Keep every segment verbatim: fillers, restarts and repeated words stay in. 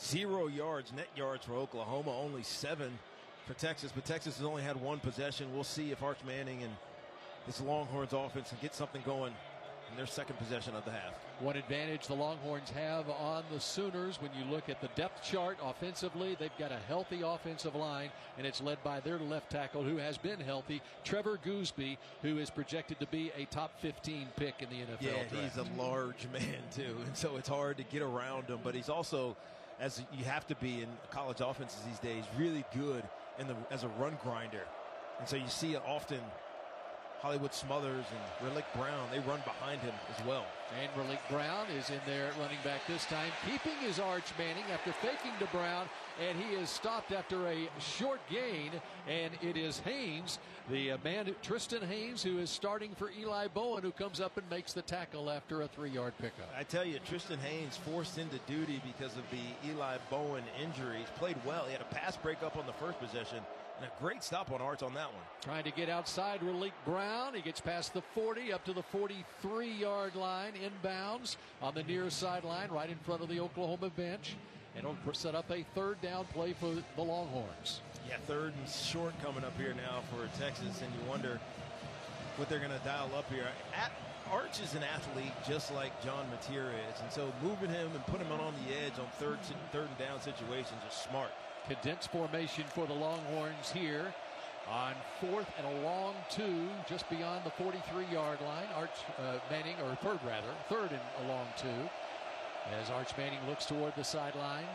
Zero yards, net yards for Oklahoma, only seven for Texas. But Texas has only had one possession. We'll see if Arch Manning and this Longhorns offense can get something going in their second possession of the half. One advantage the Longhorns have on the Sooners, when you look at the depth chart offensively, they've got a healthy offensive line, and it's led by their left tackle, who has been healthy, Trevor Gooseby, who is projected to be a top fifteen pick in the N F L yeah, draft. He's a large man, too, and so it's hard to get around him. But he's also, as you have to be in college offenses these days, really good in the, as a run grinder. And so you see it often. Hollywood Smothers and Relic Brown, they run behind him as well. And Relic Brown is in there running back this time, keeping his Arch Manning after faking to Brown, and he is stopped after a short gain, and it is Haynes, the man, Tristan Haynes, who is starting for Eli Bowen, who comes up and makes the tackle after a three-yard pickup. I tell you, Tristan Haynes forced into duty because of the Eli Bowen injuries. Played well. He had a pass breakup on the first possession, and a great stop on Arch on that one. Trying to get outside Relic Brown. He gets past the forty, up to the forty-three-yard line, inbounds on the near sideline, right in front of the Oklahoma bench. And it'll set up a third down play for the Longhorns. Yeah, third and short coming up here now for Texas, and you wonder what they're going to dial up here. At, Arch is an athlete just like John Mateer is, and so moving him and putting him on the edge on third, third and down situations is smart. Condensed formation for the Longhorns here on fourth and a long two, just beyond the forty-three-yard line. Arch uh, Manning, or third rather, third and a long two, as Arch Manning looks toward the sidelines,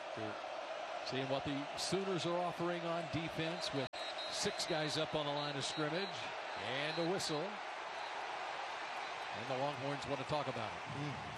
seeing what the Sooners are offering on defense, with six guys up on the line of scrimmage and a whistle. And the Longhorns want to talk about it. Mm.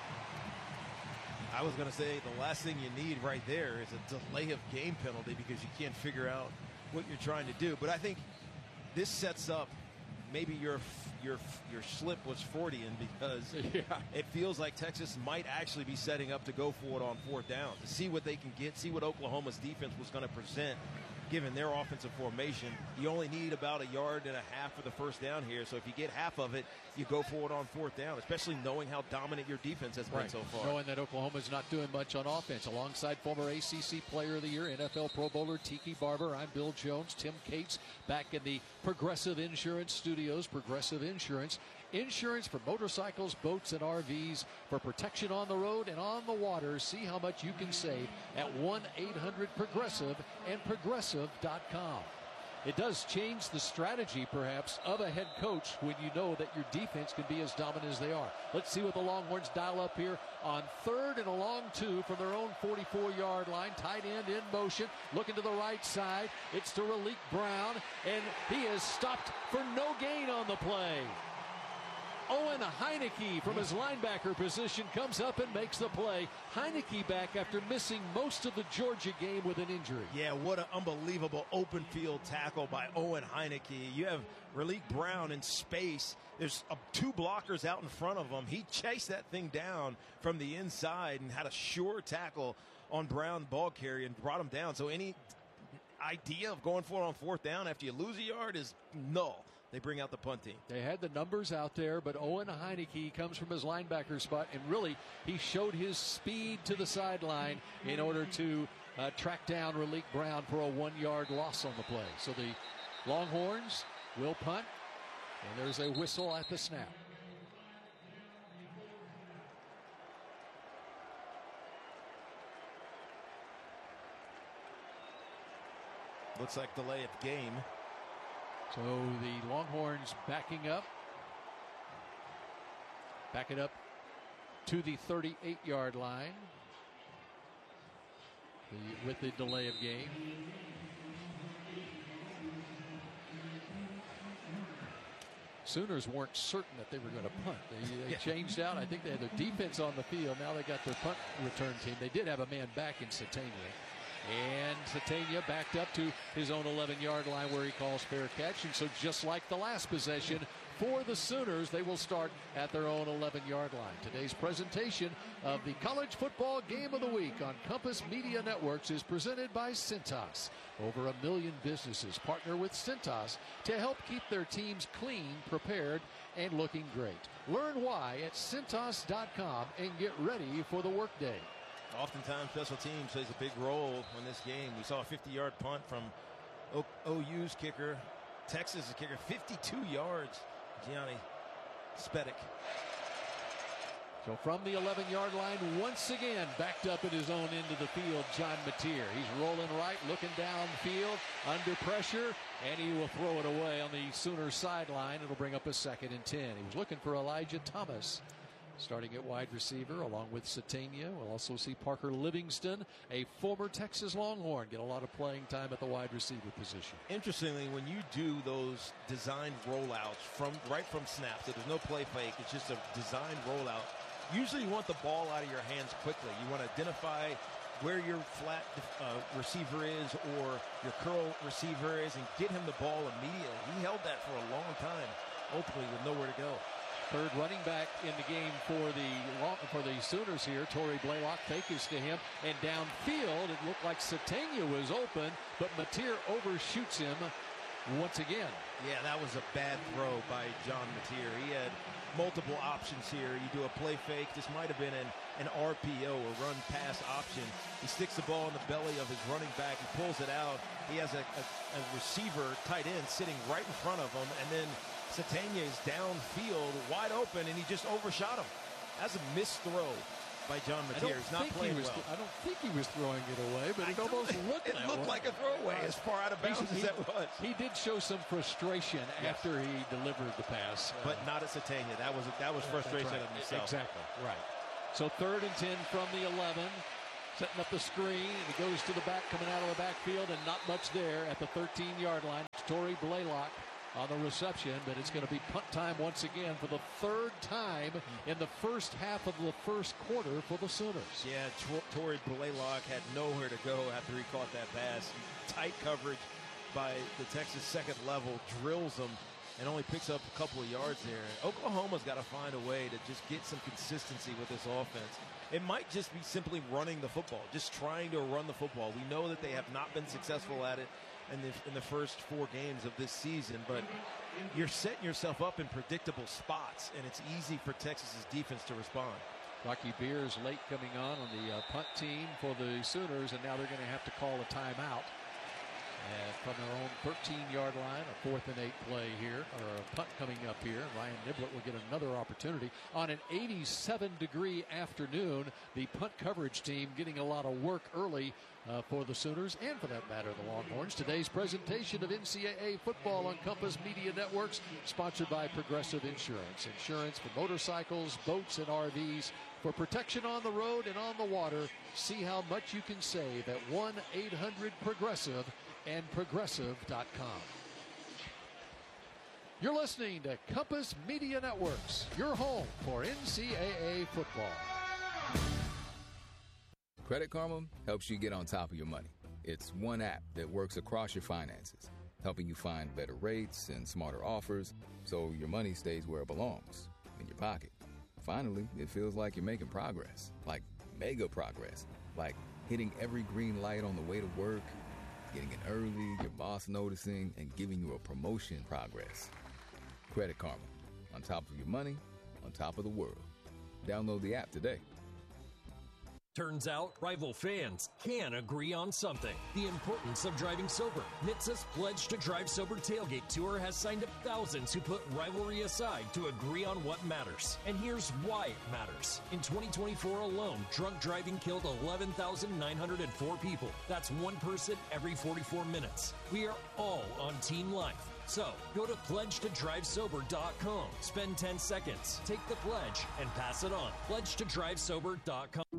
I was going to say the last thing you need right there is a delay of game penalty, because you can't figure out what you're trying to do. But I think this sets up maybe your your your slip was Fortean, because yeah. it feels like Texas might actually be setting up to go for it on fourth down, to see what they can get, see what Oklahoma's defense was going to present given their offensive formation. You only need about a yard and a half for the first down here, so if you get half of it, you go for it on fourth down, especially knowing how dominant your defense has been right. so far. Knowing that Oklahoma's not doing much on offense. Alongside former A C C Player of the Year, N F L Pro Bowler Tiki Barber, I'm Bill Jones. Tim Cates back in the Progressive Insurance Studios. Progressive Insurance. Insurance for motorcycles, boats, and R Vs, for protection on the road and on the water. See how much you can save at one eight hundred progressive and progressive dot com. It does change the strategy, perhaps, of a head coach when you know that your defense can be as dominant as they are. Let's see what the Longhorns dial up here on third and a long two from their own forty-four-yard line. Tight end in motion, looking to the right side. It's to Relic Brown, and he is stopped for no gain on the play. Owen Heineke from his linebacker position comes up and makes the play. Heineke back after missing most of the Georgia game with an injury. Yeah, what an unbelievable open field tackle by Owen Heineke. You have Relic Brown in space. There's uh, two blockers out in front of him. He chased that thing down from the inside and had a sure tackle on Brown, ball carrier, and brought him down. So any idea of going for it on fourth down after you lose a yard is null. They bring out the punt team. They had the numbers out there, but Owen Heineke comes from his linebacker spot, and really he showed his speed to the sideline in order to uh, track down Relic Brown for a one-yard loss on the play. So the Longhorns will punt, and there's a whistle at the snap. Looks like delay of game. So the Longhorns backing up. Back it up to the thirty-eight-yard line the, with the delay of game. Sooners weren't certain that they were going to punt. They, they yeah. changed out. I think they had their defense on the field. Now they got their punt return team. They did have a man back in Satania. And Satania backed up to his own eleven-yard line where he calls fair catch. And so just like the last possession for the Sooners, they will start at their own eleven-yard line. Today's presentation of the College Football Game of the Week on Compass Media Networks is presented by Cintas. Over a million businesses partner with Cintas to help keep their teams clean, prepared, and looking great. Learn why at Cintas dot com and get ready for the workday. Oftentimes, special teams plays a big role in this game. We saw a fifty-yard punt from o- OU's kicker, Texas' kicker, fifty-two yards, Gianni Spedic. So from the eleven-yard line, once again, backed up at his own end of the field, John Mateer. He's rolling right, looking downfield, under pressure, and he will throw it away on the Sooners sideline. It'll bring up a second and ten. He was looking for Elijah Thomas, starting at wide receiver, along with Satania. We'll also see Parker Livingston, a former Texas Longhorn, get a lot of playing time at the wide receiver position. Interestingly, when you do those designed rollouts from right from snap, so there's no play fake, it's just a designed rollout. Usually you want the ball out of your hands quickly. You want to identify where your flat uh, receiver is or your curl receiver is and get him the ball immediately. He held that for a long time, ultimately with nowhere to go. Third running back in the game for the for the Sooners here. Torrey Blaylock fakes to him, and downfield it looked like Satania was open, but Mateer overshoots him once again. Yeah, that was a bad throw by John Mateer. He had multiple options here. You do a play fake. This might have been an, an R P O, a run pass option. He sticks the ball in the belly of his running back. He pulls it out. He has a, a, a receiver, tight end, sitting right in front of him, and then Satania is downfield, wide open, and he just overshot him. That's a missed throw by John Mateer. He's not playing he was, well. I don't think he was throwing it away, but I it almost looked It that looked way. like a throwaway as far out of bounds he, as that was. He did show some frustration Yes. after he delivered the pass. But not at Satania. That was that was frustration right. of himself. Exactly, right. So third and ten from the eleven. Setting up the screen. He goes to the back, coming out of the backfield, and not much there at the thirteen-yard line. It's Torrey Blaylock on the reception, but it's going to be punt time once again for the third time in the first half of the first quarter for the Sooners. Yeah, Tor- Torrey Blaylock had nowhere to go after he caught that pass. Tight coverage by the Texas second level, drills him, and only picks up a couple of yards there. Oklahoma's got to find a way to just get some consistency with this offense. It might just be simply running the football, just trying to run the football. We know that they have not been successful at it in the, in the first four games of this season, but you're setting yourself up in predictable spots, and it's easy for Texas's defense to respond. Rocky Beers late coming on on the uh, punt team for the Sooners, and now they're going to have to call a timeout. And from their own thirteen-yard line, a fourth and eight play here, or a punt coming up here. Ryan Niblett will get another opportunity. On an eighty-seven degree afternoon, the punt coverage team getting a lot of work early uh, for the Sooners, and for that matter, the Longhorns. Today's presentation of N C double A football on Compass Media Networks, sponsored by Progressive Insurance. Insurance for motorcycles, boats, and R Vs. For protection on the road and on the water, see how much you can save at one eight hundred progressive and progressive dot com. You're listening to Compass Media Networks, your home for N C double A football. Credit Karma helps you get on top of your money. It's one app that works across your finances, helping you find better rates and smarter offers so your money stays where it belongs, in your pocket. Finally, it feels like you're making progress, like mega progress, like hitting every green light on the way to work, getting in early, your boss noticing, and giving you a promotion progress. Credit Karma, on top of your money, on top of the world. Download the app today. Turns out, rival fans can agree on something. The importance of driving sober. N H T S A's Pledge to Drive Sober Tailgate Tour has signed up thousands who put rivalry aside to agree on what matters. And here's why it matters. In twenty twenty-four alone, drunk driving killed eleven thousand nine hundred four people. That's one person every forty-four minutes. We are all on Team Life. So, go to pledge to drive sober dot com. Spend ten seconds, take the pledge, and pass it on. pledge to drive sober dot com.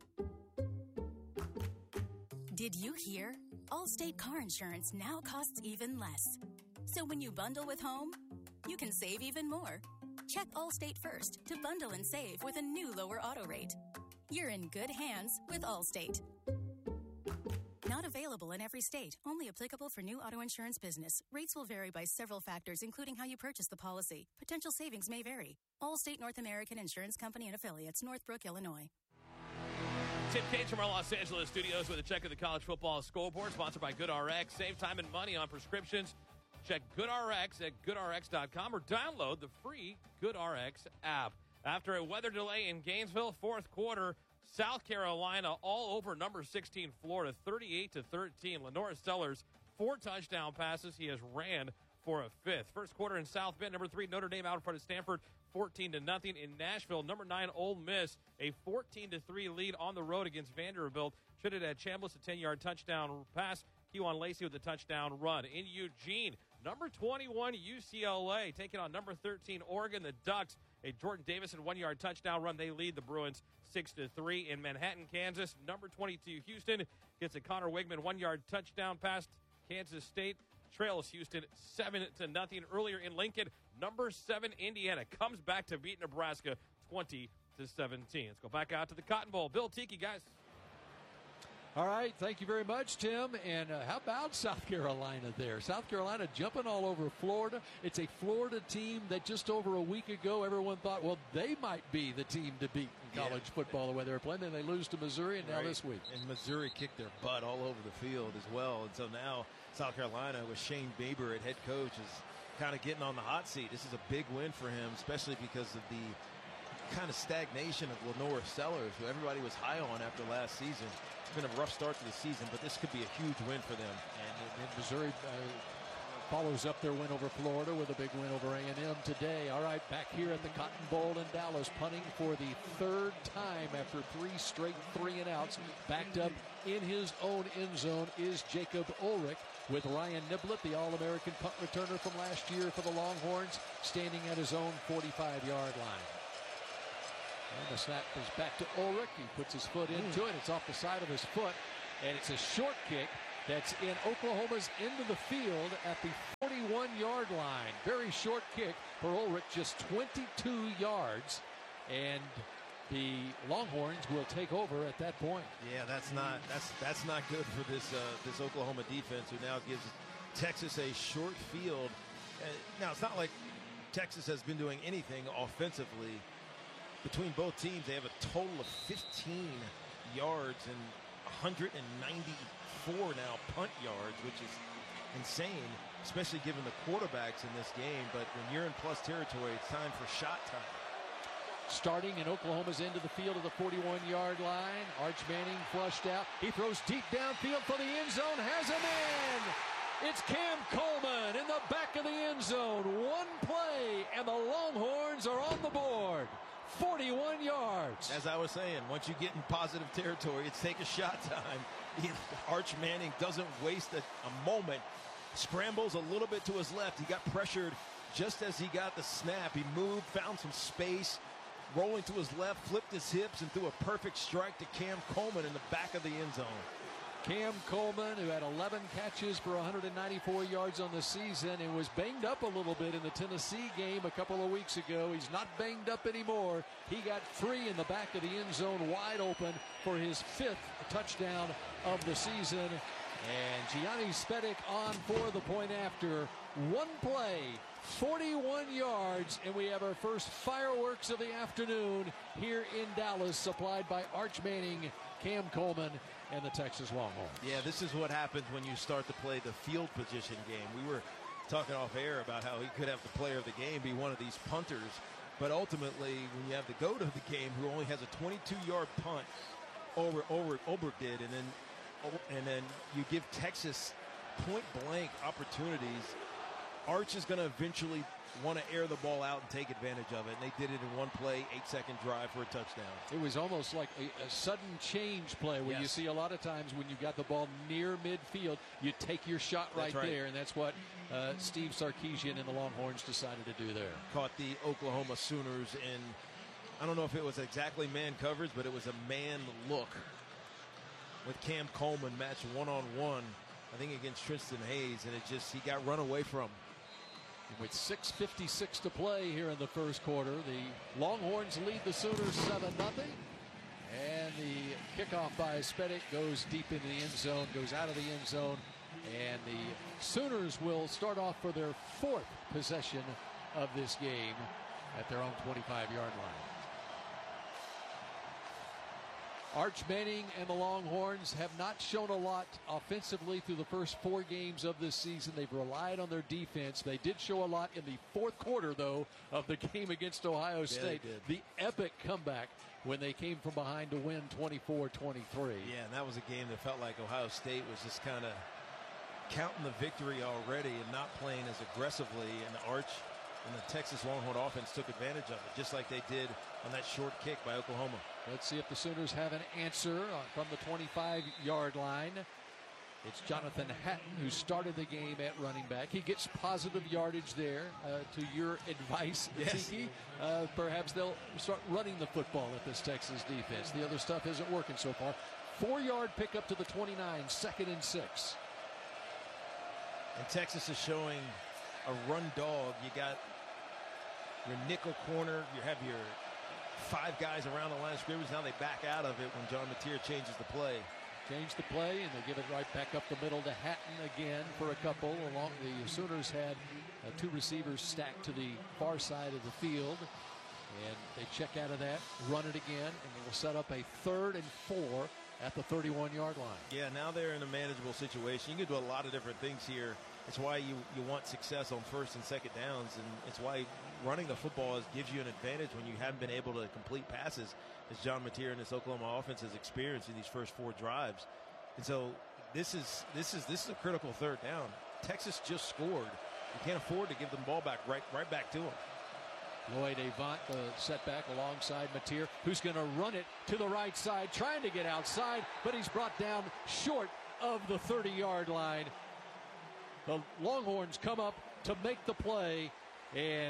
Did you hear? Allstate car insurance now costs even less. So when you bundle with home, you can save even more. Check Allstate first to bundle and save with a new lower auto rate. You're in good hands with Allstate. Not available in every state. Only applicable for new auto insurance business. Rates will vary by several factors, including how you purchase the policy. Potential savings may vary. Allstate North American Insurance Company and Affiliates, Northbrook, Illinois. Tim Cates from our Los Angeles studios with a check of the college football scoreboard, sponsored by GoodRx. Save time and money on prescriptions. Check GoodRx at good R X dot com or download the free GoodRx app. After a weather delay in Gainesville, fourth quarter South Carolina all over number sixteen Florida, thirty-eight to thirteen. Lenora Sellers, four touchdown passes. He has ran for a fifth. First quarter in South Bend, number three Notre Dame out in front of Stanford, fourteen to nothing. In Nashville, number nine Ole Miss, a fourteen to three lead on the road against Vanderbilt. Trinidad Chambliss, a ten-yard touchdown pass. Kewan Lacey with a touchdown run. In Eugene, number twenty-one U C L A taking on number thirteen Oregon, the Ducks. A Jordan Davison one-yard touchdown run. They lead the Bruins six to three. In Manhattan, Kansas, number twenty-two Houston gets a Connor Wigman one-yard touchdown pass. Kansas State trails Houston seven to nothing. Earlier in Lincoln, number seven Indiana comes back to beat Nebraska twenty to seventeen. Let's go back out to the Cotton Bowl. Bill Tiki, guys. All right, thank you very much, Tim. And uh, how about South Carolina there? South Carolina jumping all over Florida. It's a Florida team that just over a week ago everyone thought, well, they might be the team to beat in college yeah. football the way they're playing. Then they lose to Missouri, and now right. this week. And Missouri kicked their butt all over the field as well. And so now South Carolina with Shane Beamer at head coach is kind of getting on the hot seat. This is a big win for him, especially because of the kind of stagnation of Lenora Sellers, who everybody was high on after last season. It's been a rough start to the season, but this could be a huge win for them. And, and Missouri uh, follows up their win over Florida with a big win over A and M today. All right, back here at the Cotton Bowl in Dallas, punting for the third time after three straight three and outs. Backed up in his own end zone is Jacob Ulrich, with Ryan Niblett, the All-American punt returner from last year for the Longhorns, standing at his own forty-five-yard line. And the snap is back to Ulrich. He puts his foot into mm. it. It's off the side of his foot. And it's a short kick that's in Oklahoma's end of the field at the forty-one-yard line. Very short kick for Ulrich, just twenty-two yards. And the Longhorns will take over at that point. Yeah, that's not that's that's not good for this uh, this Oklahoma defense, who now gives Texas a short field. Uh, now, it's not like Texas has been doing anything offensively. Between both teams, they have a total of fifteen yards and one hundred ninety-four now punt yards, which is insane, especially given the quarterbacks in this game. But when you're in plus territory, it's time for shot time. Starting in Oklahoma's end of the field at the forty-one-yard line, Arch Manning flushed out. He throws deep downfield for the end zone, has him in. It's Cam Coleman in the back of the end zone. One play, and the Longhorns are on the board. forty-one yards. As I was saying, once you get in positive territory, it's take a shot time. He, Arch Manning doesn't waste a, a moment. Scrambles a little bit to his left. He got pressured just as he got the snap. He moved, found some space, rolling to his left, flipped his hips, and threw a perfect strike to Cam Coleman in the back of the end zone. Cam Coleman, who had eleven catches for one hundred ninety-four yards on the season and was banged up a little bit in the Tennessee game a couple of weeks ago. He's not banged up anymore. He got three in the back of the end zone, wide open for his fifth touchdown of the season. And Gianni Spedic on for the point after. One play, forty-one yards, and we have our first fireworks of the afternoon here in Dallas, supplied by Arch Manning, Cam Coleman, and the Texas Longhorns. Yeah, this is what happens when you start to play the field position game. We were talking off air about how he could have the player of the game be one of these punters, but ultimately, when you have the goat of the game who only has a twenty-two-yard punt over over Ulrich did, and then and then you give Texas point-blank opportunities, Arch is going to eventually want to air the ball out and take advantage of it. And they did it in one play, eight-second drive for a touchdown. It was almost like a, a sudden change play where yes. you see a lot of times when you've got the ball near midfield, you take your shot right, right. there, and that's what uh, Steve Sarkisian and the Longhorns decided to do there. Caught the Oklahoma Sooners in, I don't know if it was exactly man coverage, but it was a man look with Cam Coleman matched one-on-one, I think against Tristan Hayes, and it just, he got run away from. With six fifty-six to play here in the first quarter, the Longhorns lead the Sooners seven nothing. And the kickoff by Spedic goes deep into the end zone, goes out of the end zone. And the Sooners will start off for their fourth possession of this game at their own twenty-five-yard line. Arch Manning and the Longhorns have not shown a lot offensively through the first four games of this season. They've relied on their defense. They did show a lot in the fourth quarter, though, of the game against Ohio State. Yeah, the epic comeback when they came from behind to win twenty-four twenty-three. Yeah, and that was a game that felt like Ohio State was just kind of counting the victory already and not playing as aggressively. And Arch and the Texas Longhorn offense took advantage of it, just like they did on that short kick by Oklahoma. Let's see if the Sooners have an answer from the twenty-five-yard line. It's Jonathan Hatton who started the game at running back. He gets positive yardage there. Uh, to your advice, yes. Tiki, uh, perhaps they'll start running the football at this Texas defense. The other stuff isn't working so far. Four-yard pickup to the twenty-nine, second and six. And Texas is showing a run dog. You got your nickel corner. You have your five guys around the line of scrimmage. Now they back out of it when John Mateer changes the play. Change the play, and they give it right back up the middle to Hatton again for a couple. Along the Sooners had uh, two receivers stacked to the far side of the field. And they check out of that, run it again, and they will set up a third and four at the thirty-one-yard line. Yeah, now they're in a manageable situation. You can do a lot of different things here. It's why you, you want success on first and second downs, and it's why running the football is, gives you an advantage when you haven't been able to complete passes, as John Mateer and this Oklahoma offense has experienced in these first four drives. And so this is this is this is a critical third down. Texas just scored. You can't afford to give them the ball back right right back to them. Lloyd Avant, the setback alongside Mateer, who's going to run it to the right side, trying to get outside, but he's brought down short of the thirty-yard line. The Longhorns come up to make the play, and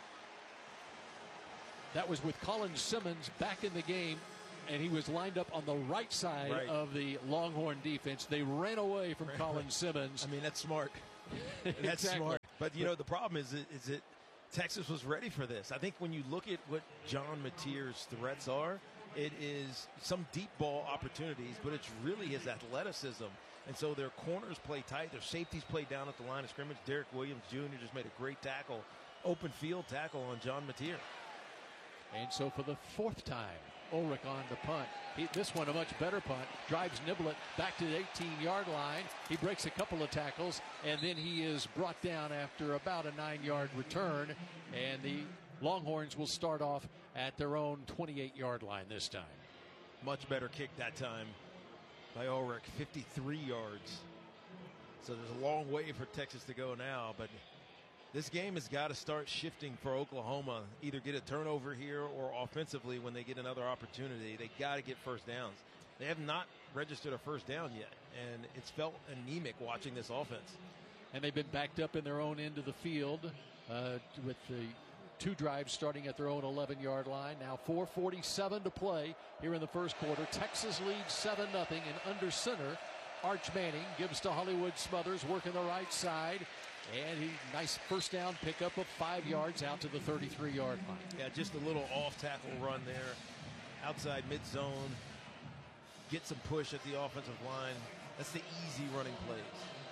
that was with Colin Simmons back in the game, and he was lined up on the right side right. of the Longhorn defense. They ran away from Colin Simmons. I mean, that's smart. That's exactly. smart. But, you know, the problem is, is that Texas was ready for this. I think when you look at what John Mateer's threats are, it is some deep ball opportunities, but it's really his athleticism. And so their corners play tight. Their safeties play down at the line of scrimmage. Derek Williams Junior just made a great tackle, open field tackle on John Mateer. And so for the fourth time, Ulrich on the punt. He, this one a much better punt. Drives Niblett back to the eighteen-yard line. He breaks a couple of tackles, and then he is brought down after about a nine-yard return. And the Longhorns will start off at their own twenty-eight-yard line this time. Much better kick that time by Ulrich, fifty-three yards. So there's a long way for Texas to go now, but this game has got to start shifting for Oklahoma. Either get a turnover here or offensively when they get another opportunity. They got to get first downs. They have not registered a first down yet, and it's felt anemic watching this offense. And they've been backed up in their own end of the field uh, with the two drives starting at their own eleven-yard line. Now four forty-seven to play here in the first quarter. Texas leads seven nothing, and under center, Arch Manning gives to Hollywood Smothers, working the right side. And he nice first down pickup of five yards out to the thirty-three-yard line. Yeah, just a little off-tackle run there. Outside mid-zone. Get some push at the offensive line. That's the easy running plays.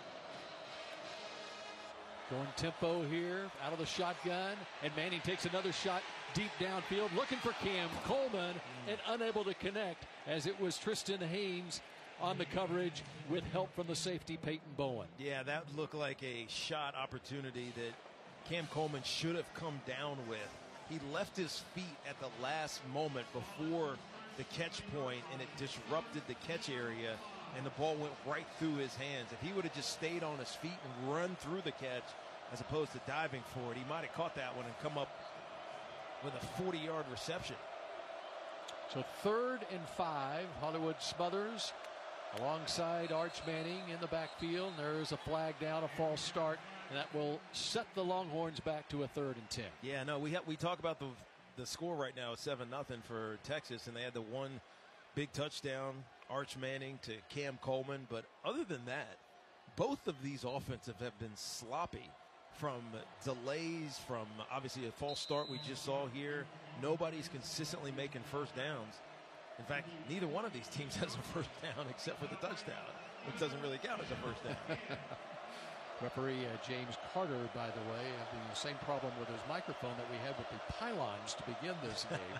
Going tempo here, out of the shotgun. And Manning takes another shot deep downfield, looking for Cam Coleman, mm. and unable to connect as it was Tristan Haynes on the coverage with help from the safety Peyton Bowen. Yeah, that looked like a shot opportunity that Cam Coleman should have come down with. He left his feet at the last moment before the catch point, and it disrupted the catch area, and the ball went right through his hands. If he would have just stayed on his feet and run through the catch as opposed to diving for it, he might have caught that one and come up with a forty-yard reception. So third and five, Hollywood Smothers alongside Arch Manning in the backfield. There is a flag down, a false start, and that will set the Longhorns back to a third and ten. Yeah, no, we have, we talk about the the score right now is seven nothing for Texas, and they had the one big touchdown, Arch Manning to Cam Coleman. But other than that, both of these offensive have been sloppy, from delays, from obviously a false start we just saw here. Nobody's consistently making first downs. In fact, neither one of these teams has a first down except for the touchdown, which doesn't really count as a first down. Referee uh, James Carter, by the way, had the same problem with his microphone that we had with the pylons to begin this game.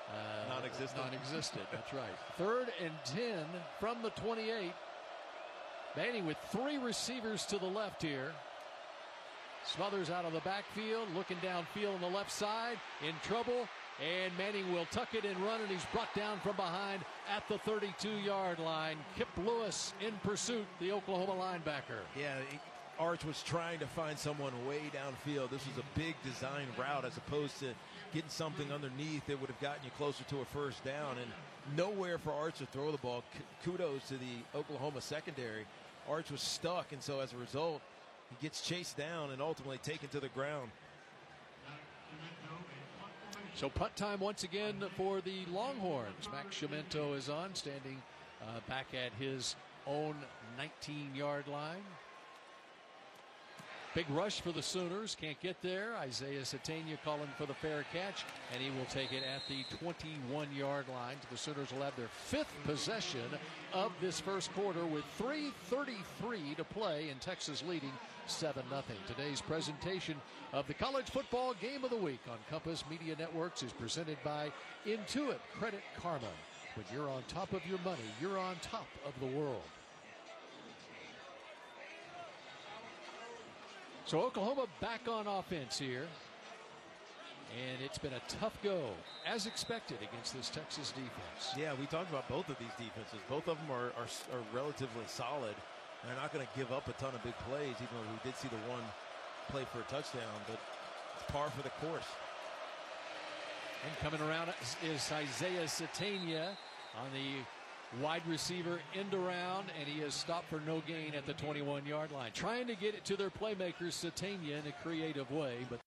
Uh, non-existent. Non-existent, that's right. Third and ten from the twenty-eight. Manning with three receivers to the left here. Smothers out of the backfield, looking downfield on the left side, in trouble, and Manning will tuck it and run, and he's brought down from behind at the thirty-two-yard line. Kip Lewis in pursuit, the Oklahoma linebacker. Yeah, Arch was trying to find someone way downfield. This was a big design route as opposed to getting something underneath that would have gotten you closer to a first down, and nowhere for Arch to throw the ball. Kudos to the Oklahoma secondary. Arch was stuck, and so as a result, he gets chased down and ultimately taken to the ground. So punt time once again for the Longhorns. Max Chiamento is on, standing uh, back at his own nineteen-yard line. Big rush for the Sooners. Can't get there. Isaiah Satania calling for the fair catch, and he will take it at the twenty-one-yard line. The Sooners will have their fifth possession of this first quarter with three thirty-three to play, and Texas leading seven nothing. Today's presentation of the College Football Game of the Week on Compass Media Networks is presented by Intuit Credit Karma. When you're on top of your money, you're on top of the world. So Oklahoma back on offense here. And it's been a tough go, as expected, against this Texas defense. Yeah, we talked about both of these defenses. Both of them are, are, are relatively solid. They're not going to give up a ton of big plays, even though we did see the one play for a touchdown. But it's par for the course. And coming around is Isaiah Satania on the wide receiver end around, and he is stopped for no gain at the twenty-one-yard line. Trying to get it to their playmakers, Satania, in a creative way, but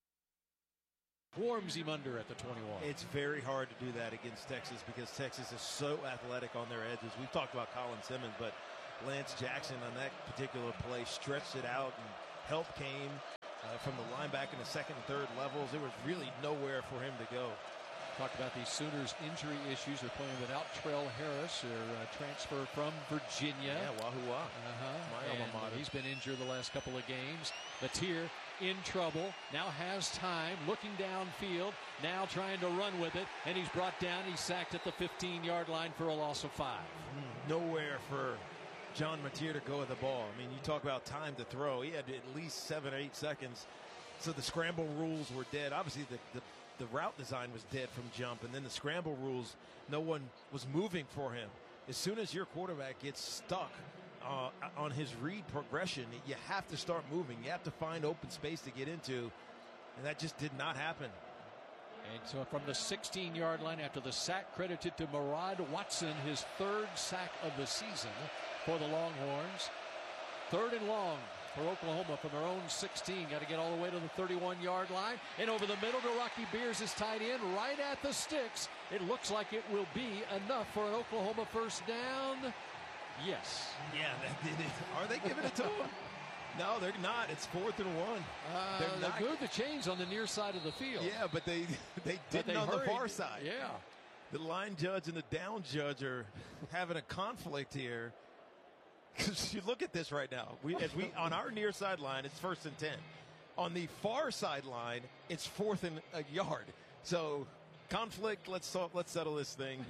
warms him under at the twenty-one. It's very hard to do that against Texas because Texas is so athletic on their edges. We've talked about Colin Simmons, but Lance Jackson on that particular play stretched it out, and help came uh, from the linebacker in the second and third levels. There was really nowhere for him to go. Talked about these Sooners injury issues. They're playing without Trell Harris, their uh, transfer from Virginia. Yeah, Wahoo Wah. Uh-huh. My alma mater. He's been injured the last couple of games. Latier in trouble. Now has time, looking downfield. Now trying to run with it, and he's brought down. He's sacked at the fifteen-yard line for a loss of five. Mm, nowhere for John Matier to go with the ball. I mean, you talk about time to throw. He had at least seven or eight seconds. So the scramble rules were dead. Obviously, the, the The route design was dead from jump, and then the scramble rules, no one was moving for him. As soon as your quarterback gets stuck uh, on his read progression, you have to start moving. You have to find open space to get into, and that just did not happen. And so from the sixteen-yard line after the sack, credited to Murad Watson, his third sack of the season for the Longhorns. Third and long for Oklahoma from their own sixteen. Got to get all the way to the thirty-one-yard line. And over the middle to Rocky Beers, is tight end right at the sticks. It looks like it will be enough for an Oklahoma first down. Yes. Yeah, that did it. Are they giving it to him? No, they're not. It's fourth and one. Uh, they're not. They moved the chains on the near side of the field. Yeah, but they they didn't they on hurried. the far side. Yeah. The line judge and the down judge are having a conflict here. Because you look at this right now. We, as we on our near sideline, it's first and ten. On the far sideline, it's fourth and a yard. So conflict. Let's solve, let's settle this thing.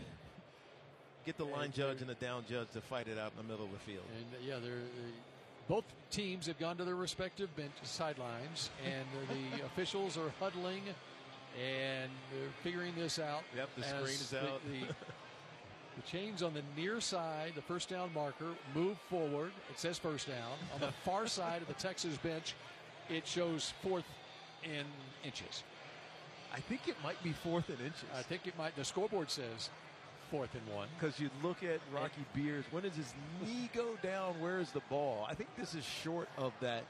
Get the line judge and the down judge to fight it out in the middle of the field. And yeah, they're. Uh, both teams have gone to their respective bench sidelines, and the officials are huddling and they're figuring this out. Yep, the screen is out. The, the, the chains on the near side, the first down marker, move forward. It says first down. On the far side of the Texas bench, it shows fourth in inches. I think it might be fourth and inches. I think it might. The scoreboard says fourth and one. Because you look at Rocky Beers. When does his knee go down? Where is the ball? I think this is short of that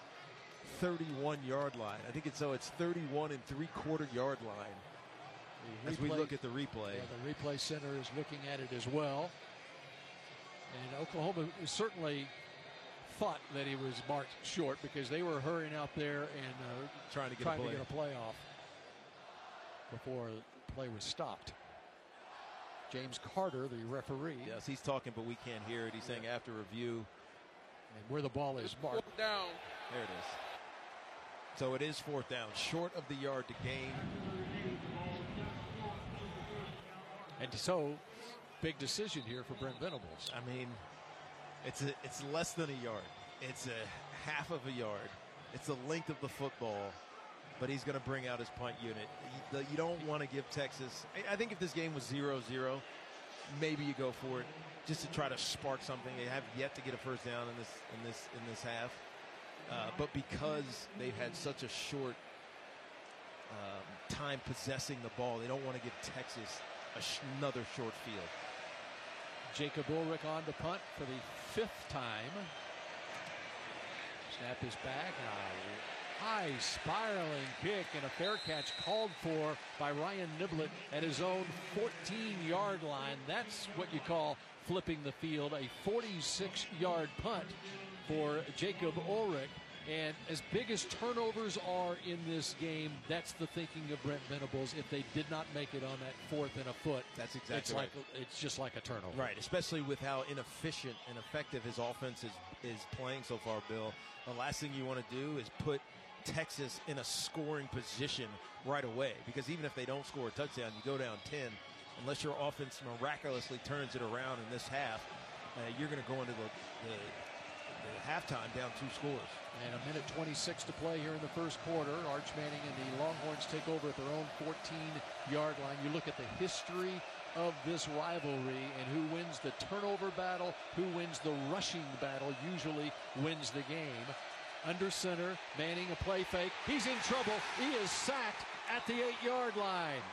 thirty-one-yard line. I think it's so it's thirty-one and three-quarter yard line. As we look at the replay. Yeah, the replay center is looking at it as well. And Oklahoma certainly thought that he was marked short because they were hurrying out there and uh, trying to get trying a play. to get a play off before the play was stopped. James Carter, the referee. Yes, he's talking, but we can't hear it. He's saying after review. And where the ball is marked. Fourth down. There it is. So it is fourth down, short of the yard to gain. And so, big decision here for Brent Venables. I mean, it's a, it's less than a yard. It's a half of a yard. It's the length of the football, but he's going to bring out his punt unit. You, you don't want to give Texas. I think if this game was zero zero, maybe you go for it just to try to spark something. They have yet to get a first down in this in this in this half, uh, but because they've had such a short um, time possessing the ball, they don't want to give Texas a sh- another short field. Jacob Ulrich on to punt for the fifth time. Snap is back. A high spiraling kick and a fair catch called for by Ryan Niblett at his own fourteen-yard line. That's what you call flipping the field. A forty-six-yard punt for Jacob Ulrich. And as big as turnovers are in this game, that's the thinking of Brent Venables. If they did not make it on that fourth and a foot, that's exactly it's right. like it's just like a turnover. Right, especially with how inefficient and effective his offense is, is playing so far, Bill. The last thing you want to do is put Texas in a scoring position right away, because even if they don't score a touchdown, you go down ten. Unless your offense miraculously turns it around in this half, uh, you're going to go into the, the, the halftime down two scores. And a minute twenty-six to play here in the first quarter. Arch Manning and the Longhorns take over at their own fourteen-yard line. You look at the history of this rivalry and who wins the turnover battle, who wins the rushing battle, usually wins the game. Under center, Manning a play fake. He's in trouble. He is sacked at the eight-yard line.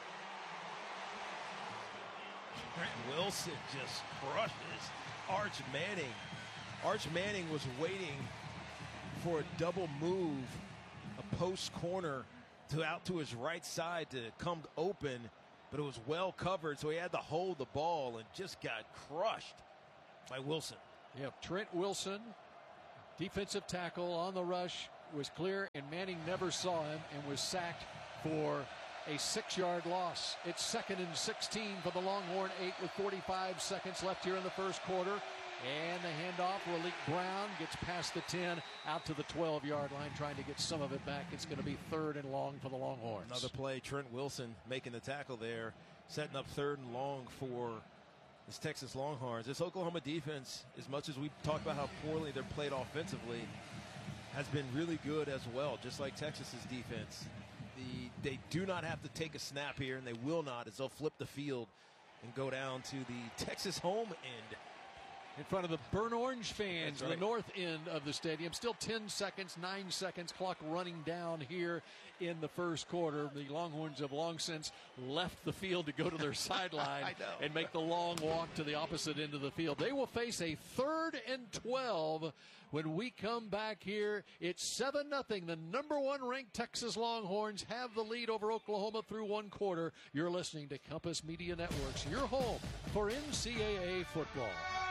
Trent Wilson just crushes Arch Manning. Arch Manning was waiting for a double move, a post corner to out to his right side to come open, but it was well covered, so he had to hold the ball and just got crushed by Wilson. Yep, Trent Wilson, defensive tackle on the rush, was clear, and Manning never saw him and was sacked for a six-yard loss. It's second and sixteen for the Longhorn, eight with forty-five seconds left here in the first quarter. And the handoff, Raleek Brown gets past the ten, out to the twelve-yard line, trying to get some of it back. It's going to be third and long for the Longhorns. Another play, Trent Wilson making the tackle there, setting up third and long for this Texas Longhorns. This Oklahoma defense, as much as we talk about how poorly they're played offensively, has been really good as well, just like Texas's defense. The, they do not have to take a snap here, and they will not, as they'll flip the field and go down to the Texas home end. In front of the burnt orange fans, right. The north end of the stadium. Still ten seconds, nine seconds, clock running down here in the first quarter. The Longhorns have long since left the field to go to their sideline and make the long walk to the opposite end of the field. They will face a third and twelve when we come back here. It's seven nothing. The number one ranked Texas Longhorns have the lead over Oklahoma through one quarter. You're listening to Compass Media Networks, your home for N C double A football.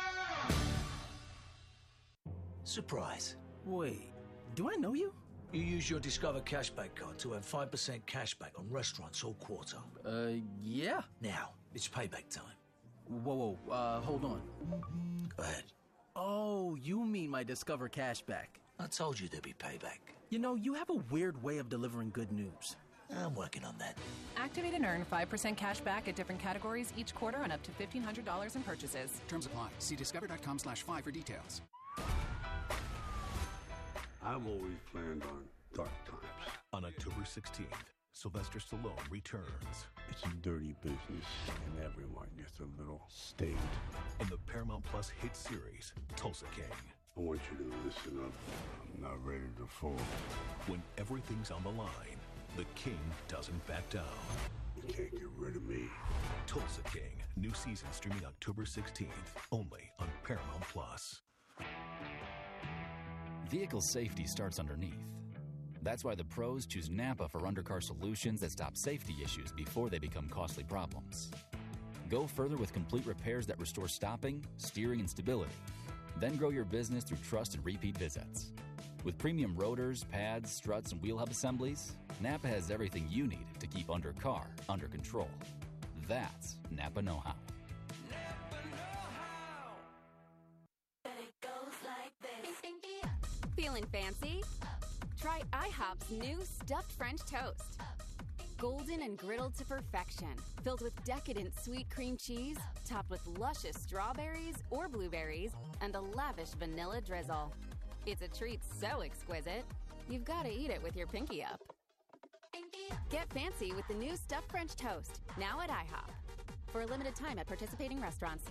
Surprise. Wait, do I know you? You use your Discover Cashback card to earn five percent cashback on restaurants all quarter. Uh, yeah. Now, it's payback time. Whoa, whoa, uh, hold on. Go ahead. Oh, you mean my Discover Cashback. I told you there'd be payback. You know, you have a weird way of delivering good news. I'm working on that. Activate and earn five percent cash back at different categories each quarter on up to fifteen hundred dollars in purchases. Terms apply. See discover.com slash five for details. I've always planned on dark times. On October sixteenth, Sylvester Stallone returns. It's a dirty business, and everyone gets a little stained. In the Paramount Plus hit series, Tulsa King. I want you to listen up. I'm not ready to fall. When everything's on the line, the King doesn't back down. You can't get rid of me. Tulsa King, new season streaming October sixteenth, only on Paramount Plus. Vehicle safety starts underneath. That's why the pros choose Napa for undercar solutions that stop safety issues before they become costly problems. Go further with complete repairs that restore stopping, steering, and stability. Then grow your business through trust and repeat visits. With premium rotors, pads, struts, and wheel hub assemblies, Napa has everything you need to keep undercar under control. That's Napa know-how. Feeling fancy? Try IHOP's new stuffed French toast. Golden and griddled to perfection, filled with decadent sweet cream cheese, topped with luscious strawberries or blueberries, and a lavish vanilla drizzle. It's a treat so exquisite, you've got to eat it with your pinky up. Get fancy with the new stuffed French toast, now at IHOP. For a limited time at participating restaurants.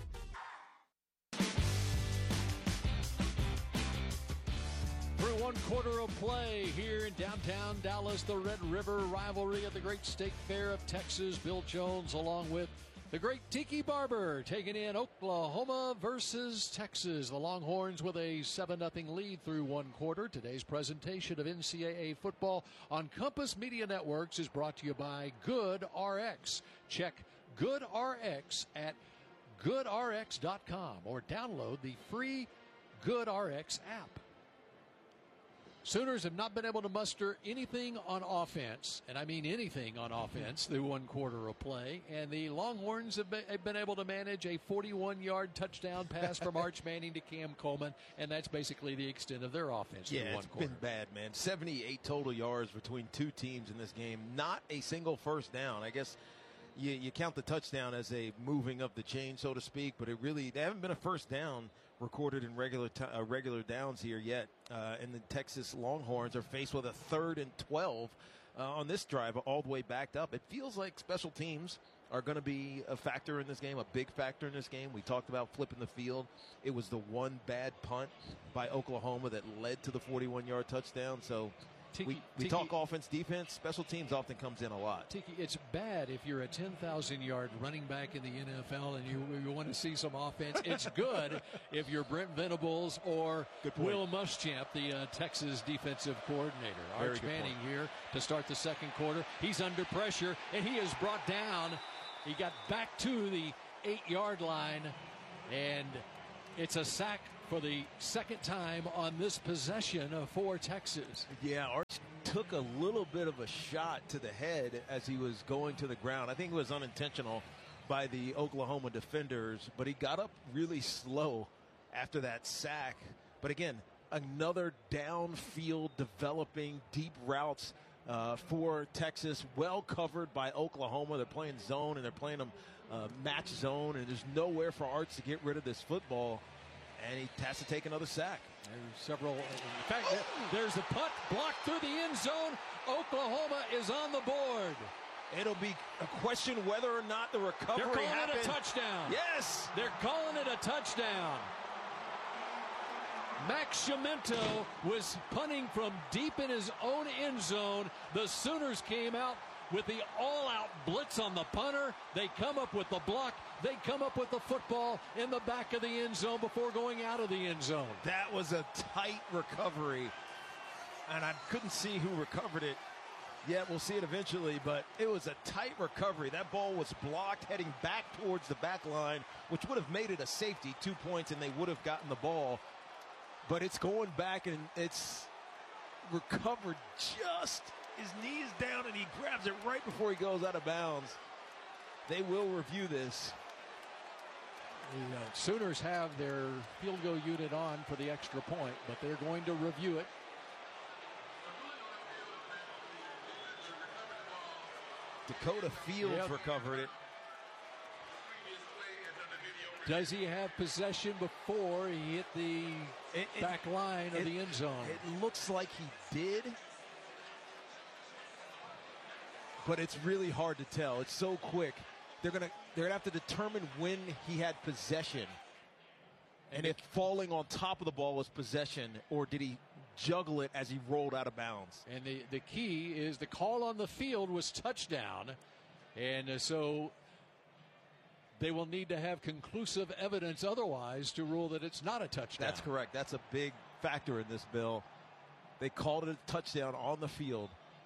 Through one quarter of play here in downtown Dallas, the Red River rivalry at the Great State Fair of Texas. Bill Jones along with the great Tiki Barber taking in Oklahoma versus Texas. The Longhorns with a seven nothing lead through one quarter. Today's presentation of N C double A football on Compass Media Networks is brought to you by Good R X. Check Good R X at good R X dot com or download the free Good R X app. Sooners have not been able to muster anything on offense, and I mean anything on offense, through one quarter of play. And the Longhorns have been, have been able to manage a forty-one-yard touchdown pass from Arch Manning to Cam Coleman, and that's basically the extent of their offense yeah, through one it's quarter. been bad, man. seventy-eight total yards between two teams in this game. Not a single first down. I guess you, you count the touchdown as a moving of the chain, so to speak, but it really, they haven't been a first down recorded in regular t- uh, regular downs here yet. Uh, and the Texas Longhorns are faced with a third and twelve uh, on this drive, all the way backed up. It feels like special teams are going to be a factor in this game, a big factor in this game. We talked about flipping the field. It was the one bad punt by Oklahoma that led to the forty-one-yard touchdown. So Tiki, we, we Tiki, talk offense, defense. Special teams often comes in a lot. Tiki, it's bad if you're a ten thousand yard running back in the N F L and you, you want to see some offense. It's good if you're Brent Venables or Will Muschamp, the uh, Texas defensive coordinator. Very Arch Manning point. here to start the second quarter. He's under pressure, and he is brought down. He got back to the eight-yard line, and it's a sack for the second time on this possession for Texas. Yeah, Arch took a little bit of a shot to the head as he was going to the ground. I think it was unintentional by the Oklahoma defenders, but he got up really slow after that sack. But again, another downfield developing deep routes uh, for Texas, well covered by Oklahoma. They're playing zone and they're playing them uh, match zone, and there's nowhere for Arch to get rid of this football. And he has to take another sack. There's several. In fact, there's a punt blocked through the end zone. Oklahoma is on the board. It'll be a question whether or not the recovery They're calling happened. it a touchdown. Yes. They're calling it a touchdown. Max Sciamento was punting from deep in his own end zone. The Sooners came out with the all-out blitz on the punter. They come up with the block. They come up with the football in the back of the end zone before going out of the end zone. That was a tight recovery, and I couldn't see who recovered it yet. We'll see it eventually, but it was a tight recovery. That ball was blocked heading back towards the back line, which would have made it a safety, two points, and they would have gotten the ball. But it's going back, and it's recovered just his knees down, and he grabs it right before he goes out of bounds. They will review this. The uh, Sooners have their field goal unit on for the extra point, but they're going to review it. Dakota Fields yep. recovered it. Does he have possession before he hit the it, it, back line of it, the end zone? It looks like he did, but it's really hard to tell. It's so quick. They're gonna they're gonna have to determine when he had possession, and if falling on top of the ball was possession, or did he juggle it as he rolled out of bounds. And the, the key is the call on the field was touchdown, and uh, so they will need to have conclusive evidence otherwise to rule that it's not a touchdown. That's correct. That's a big factor in this, Bill. They called it a touchdown on the field.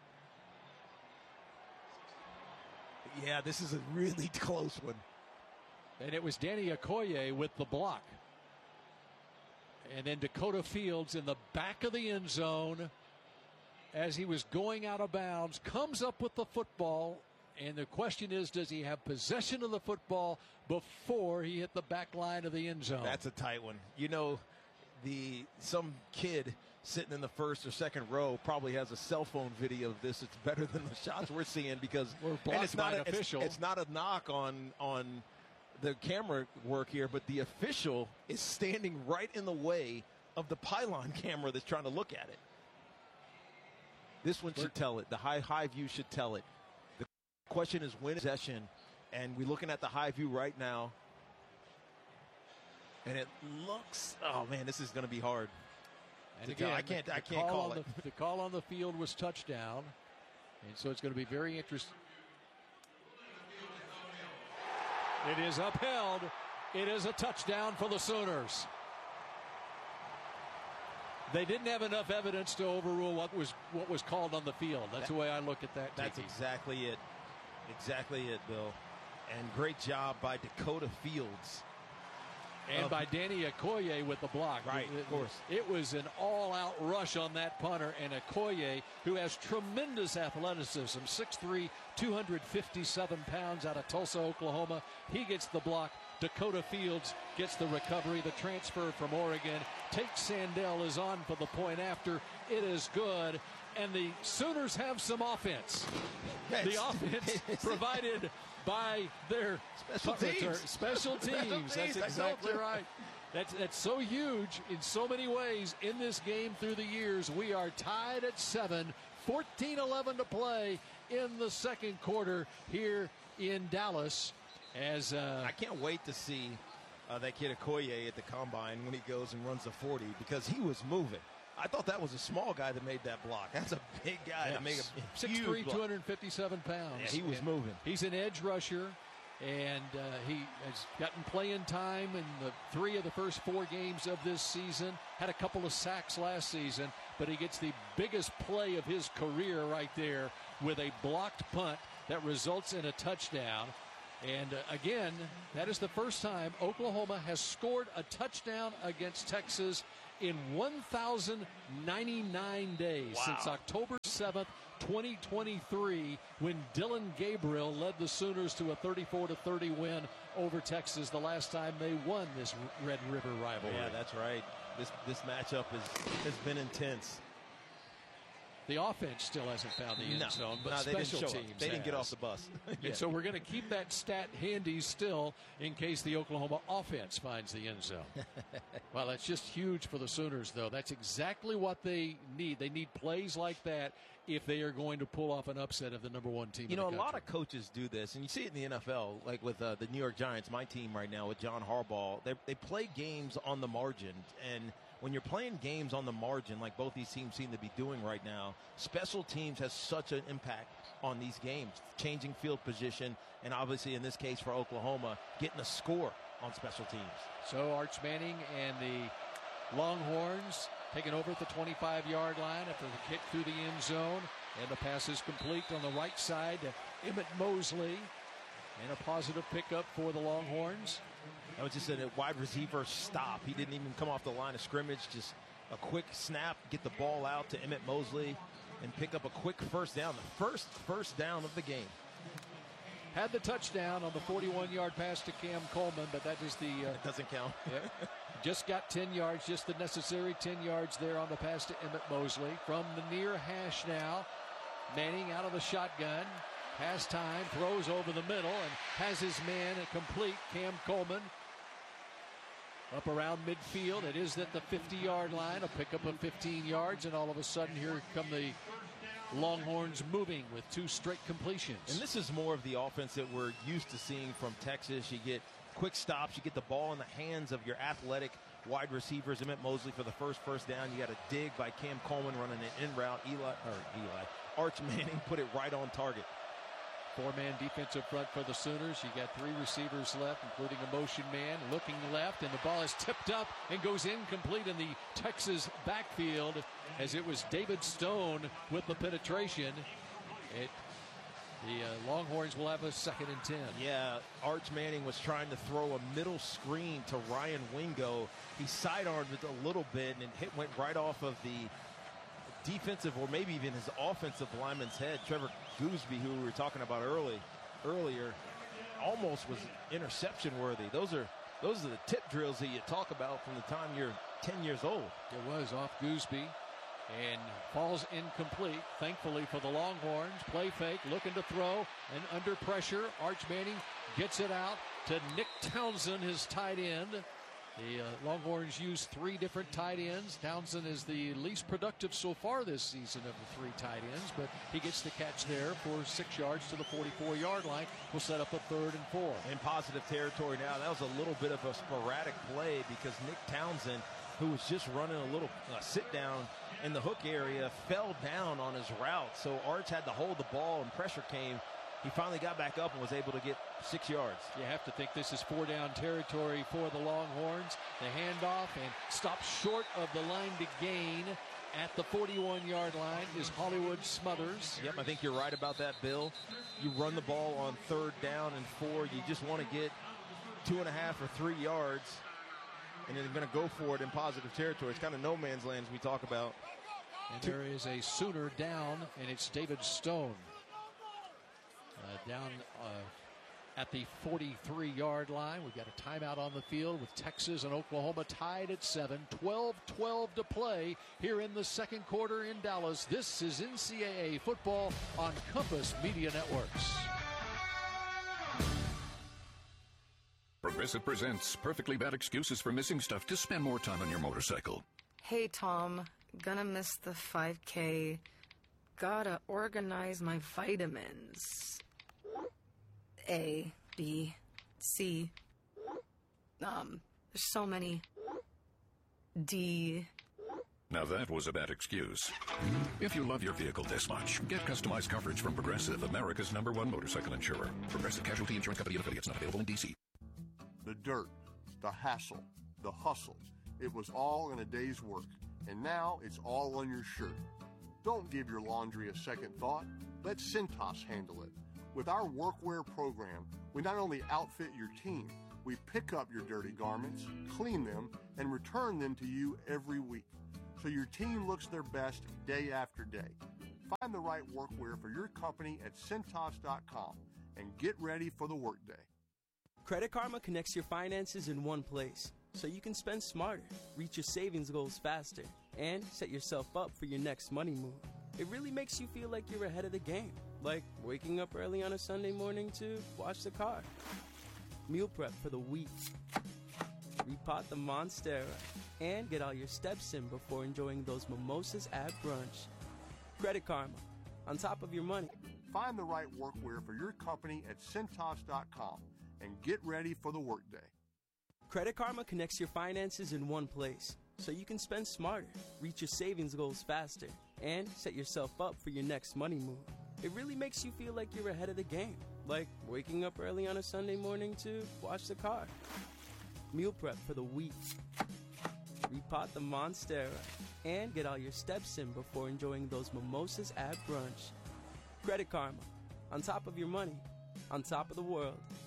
Yeah, this is a really close one. And it was Danny Okoye with the block. And then Dakota Fields in the back of the end zone as he was going out of bounds, comes up with the football. And the question is, does he have possession of the football before he hit the back line of the end zone? That's a tight one. You know, the some kid sitting in the first or second row probably has a cell phone video of this. It's better than the shots we're seeing because we're blocked and it's by not an a, official. It's, it's not a knock on on the camera work here, but the official is standing right in the way of the pylon camera that's trying to look at it. This one should tell it. The high high view should tell it. The question is when possession, and we're looking at the high view right now, and it looks. Oh man, this is going to be hard. And again, I can't. the, I can't call call on it. The, the call on the field was touchdown, and so it's going to be very interesting. It is upheld. It is a touchdown for the Sooners. They didn't have enough evidence to overrule what was what was called on the field. That's that, the way I look at that. That's Tiki. exactly it. Exactly it, Bill. And great job by Dakota Fields. And uh, by Danny Okoye with the block. Right, it, of course. It was an all-out rush on that punter, and Okoye, who has tremendous athleticism, six three, two hundred fifty-seven pounds out of Tulsa, Oklahoma. He gets the block. Dakota Fields gets the recovery, the transfer from Oregon. Tate Sandell is on for the point after. It is good. And the Sooners have some offense. The offense provided by their special teams. Special teams. That's exactly right. That's, that's so huge in so many ways in this game through the years. We are tied at seven, fourteen eleven to play in the second quarter here in Dallas. As uh, I can't wait to see uh, that kid Okoye at the combine when he goes and runs a forty because he was moving. I thought that was a small guy that made that block. That's a big guy yes. to make a six three, two hundred fifty-seven pounds. Yeah, he was and moving. He's an edge rusher, and uh, he has gotten playing time in the three of the first four games of this season. Had a couple of sacks last season, but he gets the biggest play of his career right there with a blocked punt that results in a touchdown. And uh, again, that is the first time Oklahoma has scored a touchdown against Texas in one thousand ninety-nine days. Wow. Since October seventh, twenty twenty-three, when Dylan Gabriel led the Sooners to a thirty-four to thirty win over Texas the last time they won this Red River rivalry. Yeah, that's right. This this matchup is, has been intense. The offense still hasn't found the end no, zone, but no, special they didn't show teams up. They didn't has. get off the bus. And so we're going to keep that stat handy still in case the Oklahoma offense finds the end zone. Well, that's just huge for the Sooners, though. That's exactly what they need. They need plays like that if they are going to pull off an upset of the number one team. You know, in the a lot country. of coaches do this, and you see it in the N F L, like with uh, the New York Giants, my team right now with John Harbaugh. They they play games on the margin, and when you're playing games on the margin, like both these teams seem to be doing right now, special teams has such an impact on these games, changing field position, and obviously in this case for Oklahoma, getting a score on special teams. So Arch Manning and the Longhorns taking over at the twenty-five-yard line after the kick through the end zone, and the pass is complete on the right side to Emmett Mosley, and a positive pickup for the Longhorns. That was just a wide receiver stop. He didn't even come off the line of scrimmage. Just a quick snap, get the ball out to Emmett Mosley, and pick up a quick first down. The first first down of the game. Had the touchdown on the forty-one-yard pass to Cam Coleman, but that is the... Uh, it doesn't count. Yeah, just got ten yards, just the necessary ten yards there on the pass to Emmett Mosley. From the near hash now, Manning out of the shotgun. Pass time, throws over the middle, and has his man complete, Cam Coleman. Up around midfield, it is at the fifty-yard line, a pickup of fifteen yards, and all of a sudden here come the Longhorns moving with two straight completions. And this is more of the offense that we're used to seeing from Texas. You get quick stops, you get the ball in the hands of your athletic wide receivers. Emmett Mosley for the first first down. You got a dig by Cam Coleman running an in route. Eli, or Eli, Arch Manning put it right on target. Four-man defensive front for the Sooners. You got three receivers left, including a motion man looking left, and the ball is tipped up and goes incomplete in the Texas backfield as it was David Stone with the penetration. It, the uh, Longhorns will have a second and ten. Yeah, Arch Manning was trying to throw a middle screen to Ryan Wingo. He sidearmed it a little bit, and it hit, went right off of the defensive or maybe even his offensive lineman's head. Trevor Gooseby, who we were talking about early, earlier, almost was interception worthy. Those are those are the tip drills that you talk about from the time you're ten years old. It was off Gooseby. and falls incomplete. Thankfully for the Longhorns, play fake, looking to throw, and under pressure, Arch Manning gets it out to Nick Townsend, his tight end. The uh, Longhorns use three different tight ends. Townsend is the least productive so far this season of the three tight ends, but he gets the catch there for six yards to the forty-four-yard line. We'll set up a third and four. In positive territory now. That was a little bit of a sporadic play because Nick Townsend, who was just running a little uh, sit-down in the hook area, fell down on his route. So Arch had to hold the ball, and pressure came. He finally got back up and was able to get six yards. You have to think this is four-down territory for the Longhorns. The handoff and stops short of the line to gain at the forty-one-yard line is Hollywood Smothers. Yep, I think you're right about that, Bill. You run the ball on third down and four. You just want to get two and a half or three yards, and then you're going to go for it in positive territory. It's kind of no man's land as we talk about. And there is a Sooner down, and it's David Stone. Uh, down uh, at the forty-three-yard line. We've got a timeout on the field with Texas and Oklahoma tied at seven. twelve twelve to play here in the second quarter in Dallas. This is N C double A football on Compass Media Networks. Progressive presents Perfectly Bad Excuses for Missing Stuff to spend more time on your motorcycle. Hey, Tom. Gonna miss the five K. Gotta organize my vitamins. A, B, C. Um, there's so many. D. Now that was a bad excuse. If you love your vehicle this much, get customized coverage from Progressive, America's number one motorcycle insurer. Progressive Casualty Insurance Company and affiliates, not available in D C. The dirt, the hassle, the hustle. It was all in a day's work, and now it's all on your shirt. Don't give your laundry a second thought. Let Cintas handle it. With our workwear program, we not only outfit your team, we pick up your dirty garments, clean them, and return them to you every week, so your team looks their best day after day. Find the right workwear for your company at Cintas dot com and get ready for the workday. Credit Karma connects your finances in one place, so you can spend smarter, reach your savings goals faster, and set yourself up for your next money move. It really makes you feel like you're ahead of the game, like waking up early on a Sunday morning to wash the car, meal prep for the week, repot the Monstera, and get all your steps in before enjoying those mimosas at brunch. Credit Karma, on top of your money. Find the right workwear for your company at Cintas dot com and get ready for the workday. Credit Karma connects your finances in one place, so you can spend smarter, reach your savings goals faster, and set yourself up for your next money move. It really makes you feel like you're ahead of the game, like waking up early on a Sunday morning to wash the car, meal prep for the week, repot the Monstera, and get all your steps in before enjoying those mimosas at brunch. Credit Karma, on top of your money, on top of the world.